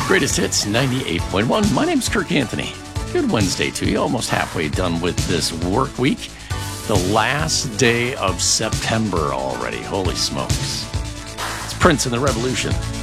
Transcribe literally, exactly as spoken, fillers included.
Greatest Hits ninety-eight point one. My name's Kirk Anthony. Good Wednesday to you. Almost halfway done with this work week. The last day of September already. Holy smokes. It's Prince and the Revolution.